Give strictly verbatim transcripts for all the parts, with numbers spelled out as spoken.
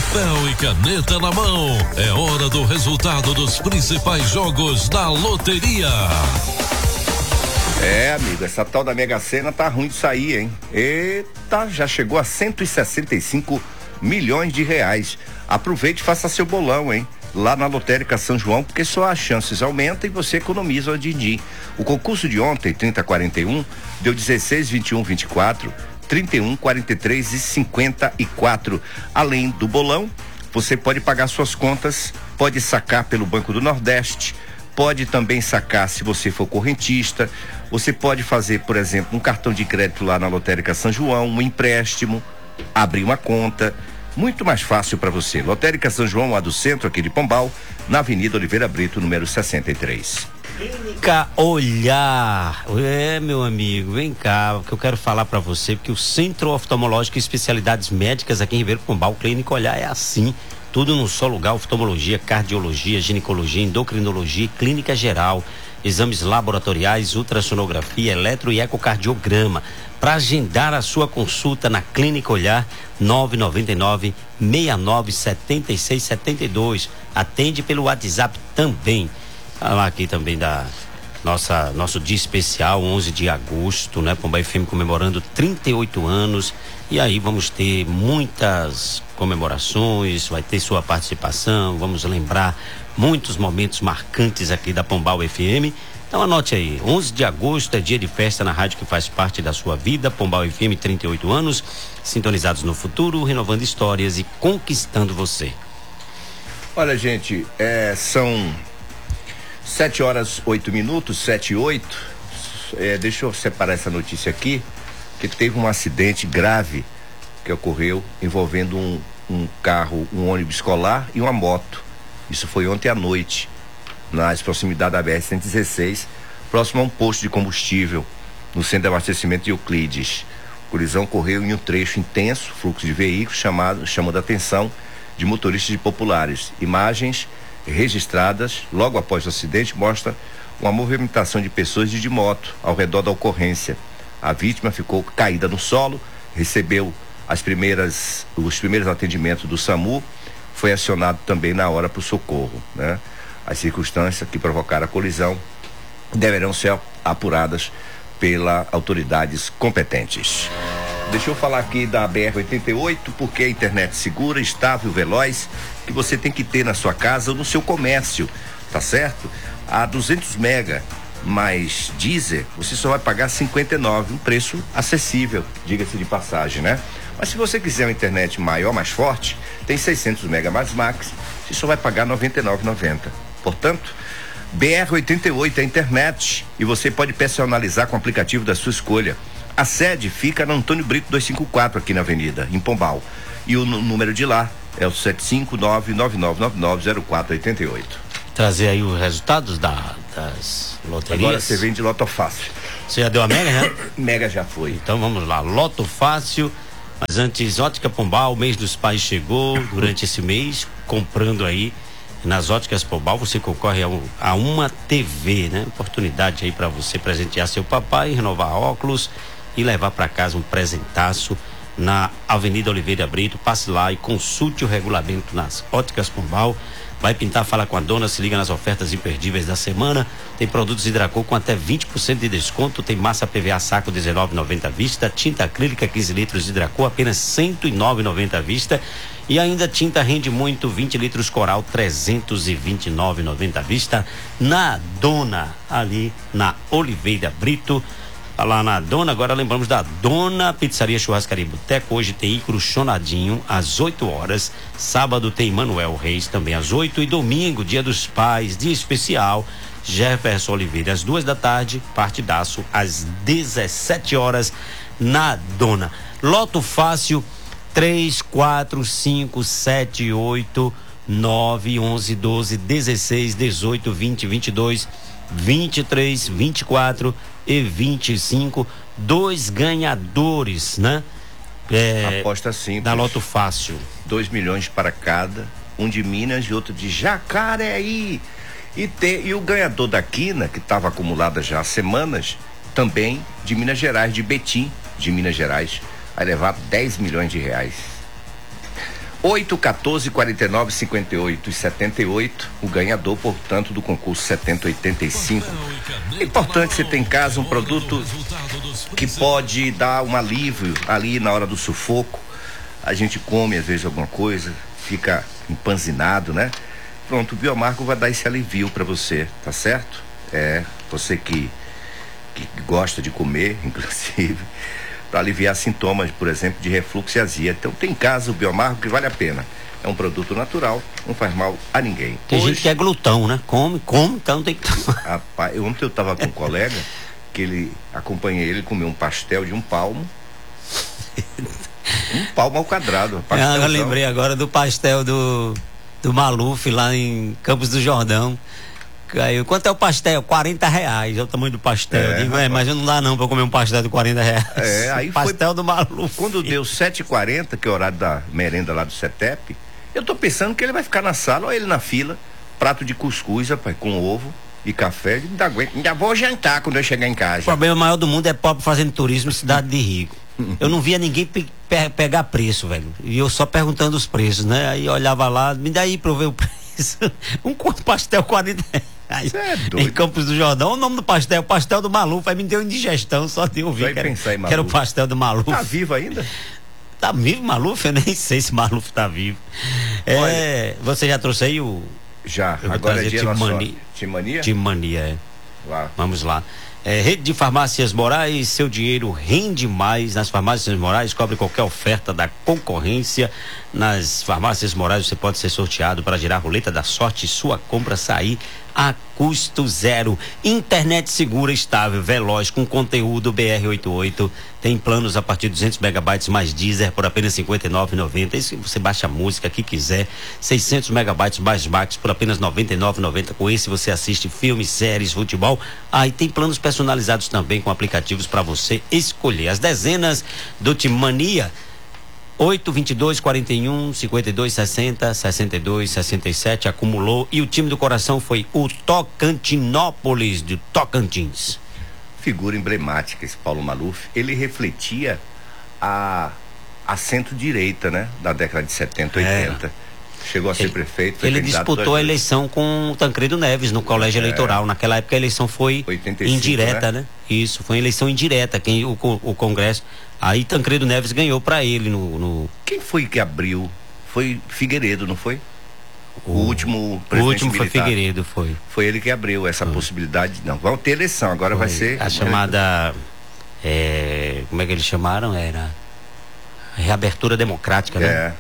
Papel e caneta na mão. É hora do resultado dos principais jogos da loteria. É, amigo, essa tal da Mega Sena tá ruim de sair, hein? Eita, já chegou a cento e sessenta e cinco milhões de reais. Aproveite e faça seu bolão, hein? Lá na Lotérica São João, porque só as chances aumentam e você economiza o din-din. O concurso de ontem, trinta quarenta e um, deu dezesseis, vinte e um, vinte e quatro, trinta e um, quarenta e três e cinquenta e quatro. Além do bolão, você pode pagar suas contas, pode sacar pelo Banco do Nordeste, pode também sacar se você for correntista, você pode fazer, por exemplo, um cartão de crédito lá na Lotérica São João, um empréstimo, abrir uma conta, muito mais fácil para você. Lotérica São João, a do centro aqui de Pombal, na Avenida Oliveira Brito, número sessenta e três. Clínica Olhar, é, meu amigo, vem cá, que eu quero falar para você, porque o Centro Oftalmológico e Especialidades Médicas aqui em Ribeiro Pombal, Clínica Olhar é assim, tudo num só lugar: oftalmologia, cardiologia, ginecologia, endocrinologia, clínica geral, exames laboratoriais, ultrassonografia, eletro e ecocardiograma. Para agendar a sua consulta na Clínica Olhar, nove nove nove, seis nove sete seis sete dois. Atende pelo WhatsApp também. Falar aqui também da nossa nosso dia especial, onze de agosto, né? Pombal F M comemorando trinta e oito anos. E aí vamos ter muitas comemorações, vai ter sua participação, vamos lembrar muitos momentos marcantes aqui da Pombal F M. Então anote aí, onze de agosto é dia de festa na rádio que faz parte da sua vida. Pombal F M, trinta e oito anos, sintonizados no futuro, renovando histórias e conquistando você. Olha, gente, é, são sete horas, oito minutos, sete e oito. É, deixa eu separar essa notícia aqui, que teve um acidente grave que ocorreu envolvendo um, um carro, um ônibus escolar e uma moto. Isso foi ontem à noite, nas proximidades da B R cento e dezesseis, próximo a um posto de combustível, no centro de abastecimento de Euclides. A colisão ocorreu em um trecho intenso, fluxo de veículos, chamado, chamando a atenção de motoristas e populares. Imagens registradas logo após o acidente mostram uma movimentação de pessoas e de moto ao redor da ocorrência. A vítima ficou caída no solo, recebeu as primeiras, os primeiros atendimentos do SAMU, foi acionado também na hora para o socorro, né? As circunstâncias que provocaram a colisão deverão ser apuradas pelas autoridades competentes. Deixa eu falar aqui da B R oitenta e oito, porque a internet segura, estável, veloz, que você tem que ter na sua casa ou no seu comércio, tá certo? A duzentos mega mais diesel, você só vai pagar cinquenta e nove, um preço acessível, diga-se de passagem, né? Mas se você quiser uma internet maior, mais forte, tem seiscentos mega mais max, você só vai pagar noventa e nove reais e noventa centavos. Portanto, B R oitenta e oito é a internet e você pode personalizar com o aplicativo da sua escolha. A sede fica na Antônio Brito duzentos e cinquenta e quatro, aqui na Avenida, em Pombal. E o n- número de lá é o sete cinco nove, nove nove nove nove, zero quatro oito oito. Trazer aí os resultados da, das loterias. Agora você vem de Loto Fácil. Você já deu a Mega, né? Mega já foi. Então vamos lá, Loto Fácil. Mas antes, Ótica Pombal, o mês dos pais chegou. Durante esse mês, comprando aí nas Óticas Pombal, você concorre a, um, a uma T V, né? Oportunidade aí para você presentear seu papai, renovar óculos e levar para casa um presentaço na Avenida Oliveira Brito. Passe lá e consulte o regulamento nas Óticas Pombal. Vai pintar, fala com a dona, se liga nas ofertas imperdíveis da semana. Tem produtos Hidracol com até vinte por cento de desconto. Tem massa P V A saco dezenove reais e noventa centavos à vista. Tinta acrílica quinze litros de Hidracol apenas cento e nove reais e noventa centavos à vista. E ainda tinta rende muito vinte litros Coral trezentos e vinte e nove reais e noventa centavos à vista. Na Dona, ali na Oliveira Brito. Tá lá na Dona, agora lembramos da Dona Pizzaria Churrascaria e Boteco. Hoje tem Icaro Chonadinho às oito horas. Sábado tem Manuel Reis também às oito. E domingo, Dia dos Pais, dia especial, Jefferson Oliveira às duas da tarde. Partidaço às dezessete horas na Dona. Loto Fácil três, quatro, cinco, sete, oito, nove, onze, doze, dezesseis, dezoito, vinte, vinte e dois, vinte e três, vinte e quatro e vinte e cinco. Dois ganhadores, né? É, aposta simples. Da Loto Fácil. Dois milhões para cada, um de Minas e outro de Jacareí. E, te, e o ganhador da quina, que estava acumulada já há semanas, também de Minas Gerais, de Betim, de Minas Gerais, vai levar dez milhões de reais. oito, quatorze, quarenta e nove, cinquenta e oito e setenta e oito, o ganhador, portanto, do concurso setenta oitenta e cinco. É importante você ter em casa um produto que pode dar um alívio ali na hora do sufoco. A gente come às vezes alguma coisa, fica empanzinado, né? Pronto, o Biomarco vai dar esse alivio para você, tá certo? É, você que, que gosta de comer, inclusive, para aliviar sintomas, por exemplo, de refluxo e azia. Então tem em casa o Biomarco que vale a pena. É um produto natural, não faz mal a ninguém. Tem Hoje, gente que é glutão, né? Come, come, então tem que tomar. Rapaz, ontem eu tava com um colega que ele, acompanhei ele comer um pastel de um palmo. Um palmo ao quadrado. Ah, eu lembrei agora do pastel do, do Maluf lá em Campos do Jordão. Caiu. Quanto é o pastel? quarenta reais é o tamanho do pastel. É, eu digo, é, mas não dá não pra comer um pastel de quarenta reais. É, aí pastel foi, do Maluf. Quando deu sete e quarenta, que é o horário da merenda lá do CETEP, eu tô pensando que ele vai ficar na sala, ou ele na fila, prato de cuscuz, rapaz, com ovo e café, ainda aguento, ainda vou jantar quando eu chegar em casa. O problema maior do mundo é pobre fazendo turismo em cidade de rico. Eu não via ninguém pe pe pegar preço, velho. E eu só perguntando os preços, né? Aí eu olhava lá, me daí pra eu ver o preço. Um pastel quarenta reais. É doido. Em Campos do Jordão, o nome do pastel, pastel do Maluf. Aí me deu indigestão, só de ouvir Vai que, pensar era, em que era o Maluf. pastel do Maluf. Tá vivo ainda? Tá vivo Maluf? Eu nem sei se Maluf tá vivo. É, Olha, você já trouxe aí o... Já, eu vou agora é trazer dia da Timania. sorte. Timania? Timania, é. Lá. Vamos lá. É, Rede de Farmácias Moraes, seu dinheiro rende mais. Nas Farmácias Moraes, cobre qualquer oferta da concorrência. Nas Farmácias Moraes você pode ser sorteado para girar a roleta da sorte e sua compra sair a custo zero. Internet segura, estável, veloz, com conteúdo B R oitenta e oito. Tem planos a partir de duzentos megabytes mais Deezer por apenas cinquenta e nove reais e noventa centavos. Isso você baixa a música que quiser. seiscentos megabytes mais Max por apenas noventa e nove reais e noventa centavos. Com esse você assiste filmes, séries, futebol. Ah, e tem planos personalizados também com aplicativos para você escolher. As dezenas do Timania: oito, vinte e dois, quarenta e um, cinquenta e dois, sessenta, sessenta e dois, sessenta e sete, acumulou. E o time do coração foi o Tocantinópolis de Tocantins. Figura emblemática esse Paulo Maluf. Ele refletia a, a centro-direita, né? Da década de setenta, oitenta. É. Chegou a ser ele, prefeito. Foi ele disputou a eleição com o Tancredo Neves no colégio é. eleitoral. Naquela época a eleição foi oitenta e cinco, indireta, né? né? Isso, foi eleição indireta. Quem, o, o Congresso. Aí Tancredo Neves ganhou para ele no, no. Quem foi que abriu? Foi Figueiredo, não foi? O, o último presidente O último militar. foi Figueiredo, foi. Foi ele que abriu essa foi. possibilidade. Não, vamos ter eleição, agora foi. vai ser. A chamada. É, como é que eles chamaram? Era. Reabertura democrática, né? É.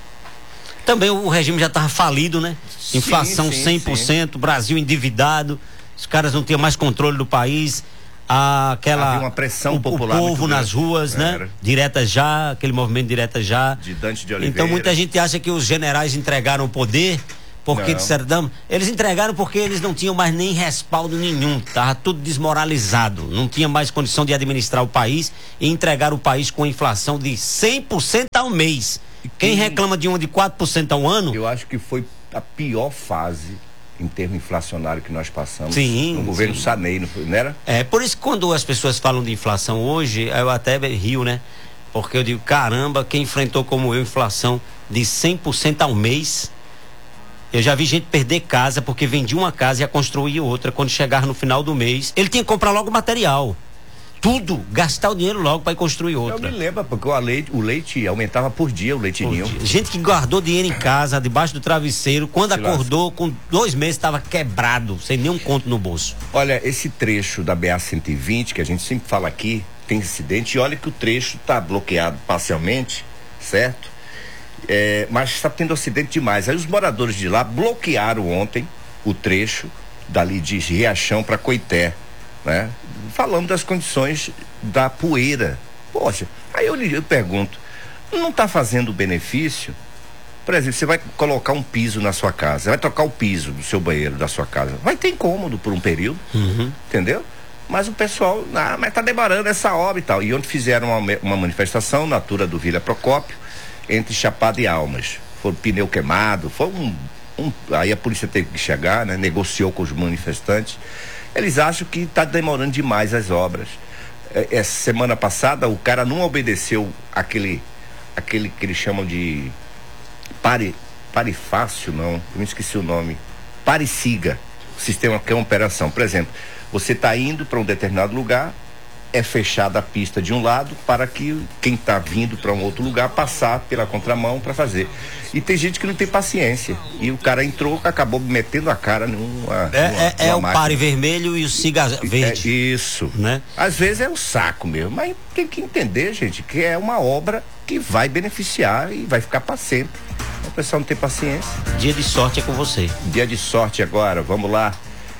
Também o regime já estava falido, né? Inflação sim, sim, cem por cento, sim. Brasil endividado, os caras não tinham mais controle do país. Aquela havia uma pressão o, popular, o povo nas ruas, né? Era. Direta já, aquele movimento direta já. De Dante de Oliveira. Então muita gente acha que os generais entregaram o poder porque não. disseram, não, eles entregaram porque eles não tinham mais nem respaldo nenhum, tava tudo desmoralizado, não tinha mais condição de administrar o país e entregaram o país com inflação de cem por cento ao mês. Quem, Quem reclama de uma de quatro por cento ao ano? Eu acho que foi a pior fase em termos inflacionário que nós passamos sim, no governo sim. Sarney, não, foi, não era? É, por isso que quando as pessoas falam de inflação hoje, eu até rio, né? Porque eu digo, caramba, quem enfrentou como eu inflação de cem por cento ao mês, eu já vi gente perder casa porque vendia uma casa e ia construir outra. Quando chegar no final do mês, ele tinha que comprar logo material. Tudo, gastar o dinheiro logo para construir outra. Eu me lembro, porque o leite, o leite aumentava por dia, o leite ninho. Gente que guardou dinheiro em casa, debaixo do travesseiro, quando Se acordou, lasca. com dois meses estava quebrado, sem nenhum conto no bolso. Olha, esse trecho da B A cento e vinte, que a gente sempre fala aqui, tem acidente, e olha que o trecho está bloqueado parcialmente, certo? É, mas está tendo acidente demais. Aí os moradores de lá bloquearam ontem o trecho dali de Riachão para Coité, né? Falando das condições da poeira. Poxa, aí eu, eu pergunto, não está fazendo benefício? Por exemplo, você vai colocar um piso na sua casa, vai trocar o piso do seu banheiro, da sua casa, vai ter incômodo por um período, uhum. entendeu? Mas o pessoal, ah, mas tá demorando essa obra e tal. E ontem fizeram uma, uma manifestação na altura do Vila Procópio, entre Chapada e Almas. Foi um pneu queimado, foi um, um... Aí a polícia teve que chegar, né? Negociou com os manifestantes. Eles acham que está demorando demais as obras. Essa semana passada o cara não obedeceu aquele, aquele que eles chamam de Pare, pare fácil, não, eu me esqueci o nome. Pare siga. O sistema que é uma operação. Por exemplo, você está indo para um determinado lugar, é fechada a pista de um lado para que quem está vindo para um outro lugar passar pela contramão para fazer. E tem gente que não tem paciência. E o cara entrou, acabou metendo a cara numa. É, numa, é, é numa o máquina. pare vermelho e o siga verde. É isso. Né? Às vezes é um saco mesmo, mas tem que entender, gente, que é uma obra que vai beneficiar e vai ficar para sempre. O pessoal não tem paciência. Dia de sorte é com você. Dia de sorte agora, vamos lá.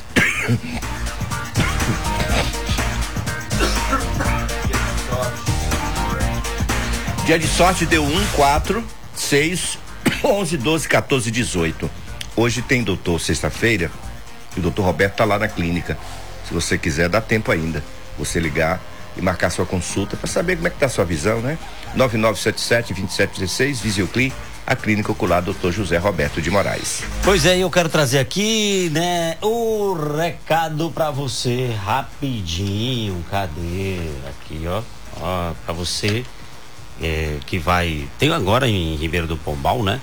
Dia de sorte deu um, quatro, seis, onze, doze, quatorze, dezoito. Hoje tem doutor, sexta-feira, e o doutor Roberto tá lá na clínica. Se você quiser, dá tempo ainda. Você ligar e marcar sua consulta para saber como é que tá a sua visão, né? nove nove sete sete, dois sete um seis, Visioclin, a clínica ocular doutor José Roberto de Moraes. Pois é, eu quero trazer aqui, né, o recado para você, rapidinho. Cadê? Aqui, ó. Ó, para você. É, que vai, tem agora em Ribeiro do Pombal, né?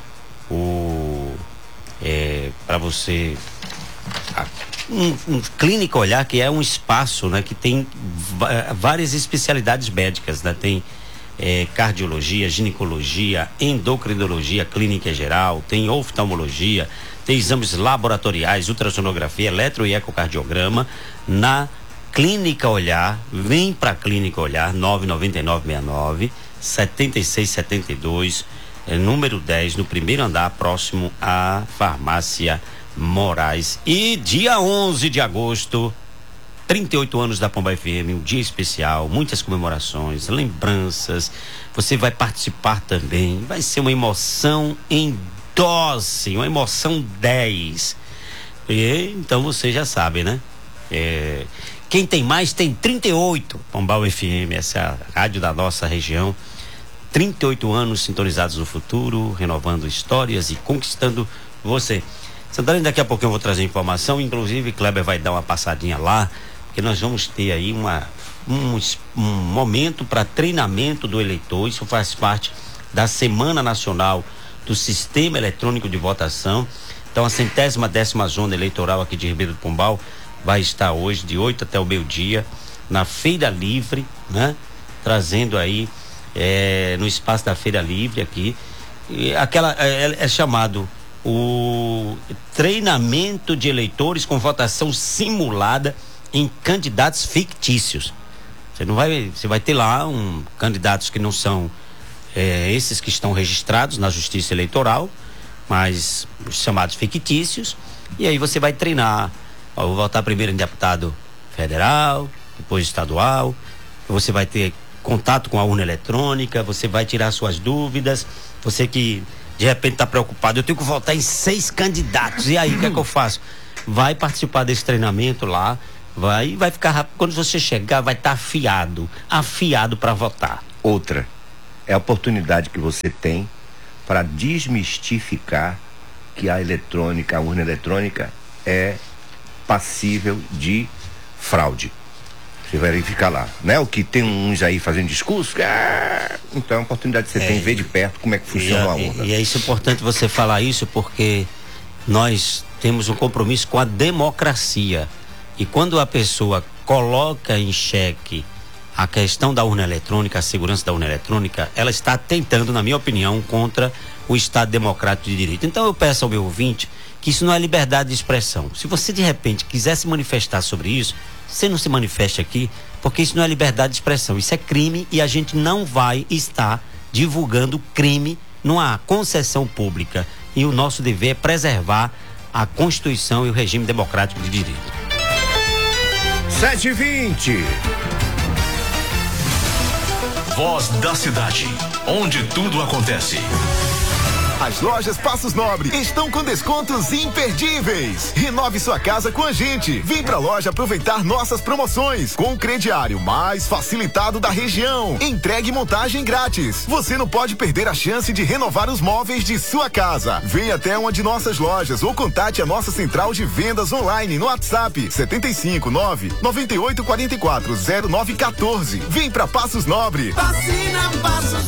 O é, para você a, um, um Clínica Olhar, que é um espaço, né? Que tem várias especialidades médicas, né? Tem é, cardiologia, ginecologia, endocrinologia, clínica geral, tem oftalmologia, tem exames laboratoriais, ultrassonografia, eletro e ecocardiograma na Clínica Olhar. Vem pra Clínica Olhar, nove nove nove seis nove setenta e seis setenta e dois, é, número dez, no primeiro andar, próximo à Farmácia Moraes. E dia onze de agosto, trinta e oito anos da Pomba F M, um dia especial, muitas comemorações, lembranças. Você vai participar também, vai ser uma emoção em dose, uma emoção dez. E, então você já sabe, né? É, quem tem mais tem trinta e oito. Pombal F M, essa é a rádio da nossa região. trinta e oito anos sintonizados no futuro, renovando histórias e conquistando você. Santarém, daqui a pouco eu vou trazer informação, inclusive Kleber vai dar uma passadinha lá, porque nós vamos ter aí uma, um, um momento para treinamento do eleitor. Isso faz parte da Semana Nacional do Sistema Eletrônico de Votação. Então a centésima décima zona eleitoral aqui de Ribeiro do Pombal vai estar hoje de oito até o meio-dia na Feira Livre, né? Trazendo aí é, no espaço da Feira Livre aqui, e aquela é, é chamado o treinamento de eleitores com votação simulada em candidatos fictícios. Você não vai, você vai ter lá um candidatos que não são é, esses que estão registrados na Justiça Eleitoral, mas os chamados fictícios, e aí você vai treinar. Eu vou votar primeiro em deputado federal, depois estadual. Você vai ter contato com a urna eletrônica, você vai tirar suas dúvidas. Você que de repente está preocupado, eu tenho que votar em seis candidatos, e aí o que é que eu faço? Vai participar desse treinamento lá, vai vai ficar rápido. Quando você chegar, vai estar tá afiado, afiado para votar. Outra, é a oportunidade que você tem para desmistificar que a eletrônica, a urna eletrônica é passível de fraude. Você vai verificar lá, né? O que tem uns aí fazendo discurso, ah, então é uma oportunidade que você é, tem, ver de perto como é que funciona a urna. E, e é isso importante você falar isso, porque nós temos um compromisso com a democracia, e quando a pessoa coloca em xeque a questão da urna eletrônica, a segurança da urna eletrônica, ela está atentando, na minha opinião, contra o Estado Democrático de Direito. Então eu peço ao meu ouvinte que isso não é liberdade de expressão. Se você de repente quiser se manifestar sobre isso, você não se manifeste aqui, porque isso não é liberdade de expressão, isso é crime, e a gente não vai estar divulgando crime numa concessão pública. E o nosso dever é preservar a Constituição e o regime democrático de direito. sete e vinte. Voz da cidade, onde tudo acontece. As lojas Passos Nobre estão com descontos imperdíveis. Renove sua casa com a gente. Vem pra loja aproveitar nossas promoções com o crediário mais facilitado da região. Entregue e montagem grátis. Você não pode perder a chance de renovar os móveis de sua casa. Venha até uma de nossas lojas ou contate a nossa central de vendas online no WhatsApp setenta e cinco, nove, noventa e oito, quarenta e quatro, zero nove, quatorze. Vem pra Passos Nobre. Vacina Passos Nobre.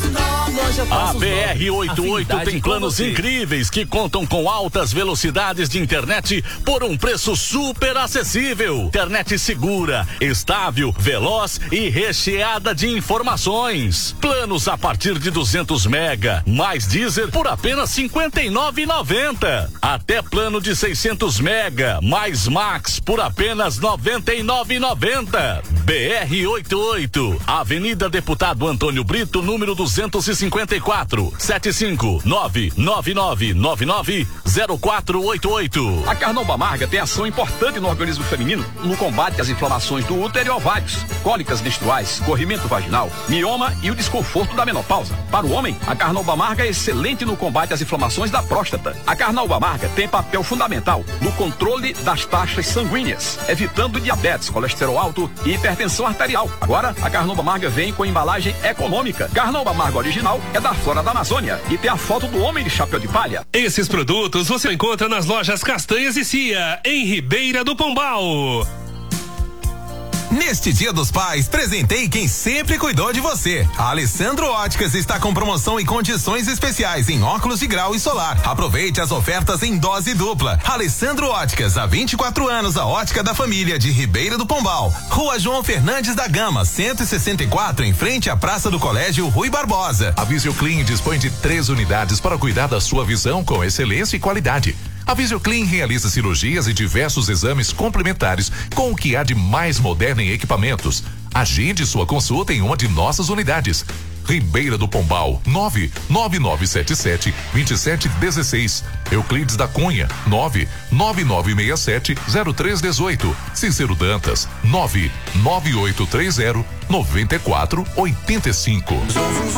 A B R oitenta e oito tem planos incríveis que contam com altas velocidades de internet por um preço super acessível. Internet segura, estável, veloz e recheada de informações. Planos a partir de duzentos mega, mais Deezer por apenas cinquenta e nove reais e noventa centavos. Até plano de seiscentos mega, mais Max por apenas noventa e nove reais e noventa centavos. B R oitenta e oito, Avenida Deputado Antônio Brito, número duzentos e cinquenta e quatro, sete cinco nove nove nove nove nove zero quatro oito oito. A Carnauba Amarga tem ação importante no organismo feminino no combate às inflamações do útero e ovários, cólicas menstruais, corrimento vaginal, mioma e o desconforto da menopausa. Para o homem, a Carnauba Amarga é excelente no combate às inflamações da próstata. A Carnauba Amarga tem papel fundamental no controle das taxas sanguíneas, evitando diabetes, colesterol alto e hipertensão arterial. Agora, a Carnauba Amarga vem com embalagem econômica. Carnauba Amarga original é da Flora da Amazônia e tem a foto do homem de chapéu de palha. Esses produtos você encontra nas lojas Castanhas e Cia, em Ribeira do Pombal. Neste Dia dos Pais, presentei quem sempre cuidou de você. A Alessandro Óticas está com promoção e condições especiais em óculos de grau e solar. Aproveite as ofertas em dose dupla. Alessandro Óticas, há vinte e quatro anos, a ótica da família de Ribeira do Pombal. Rua João Fernandes da Gama, cento e sessenta e quatro, em frente à Praça do Colégio Rui Barbosa. A Visioclean dispõe de três unidades para cuidar da sua visão com excelência e qualidade. A Visioclean realiza cirurgias e diversos exames complementares com o que há de mais moderno em equipamentos. Agende sua consulta em uma de nossas unidades. Ribeira do Pombal, nove nove nove sete sete, dois sete um seis. Euclides da Cunha, nove nove nove seis sete, zero três um oito. Cícero Dantas, nove nove oito três zero, nove quatro oito cinco.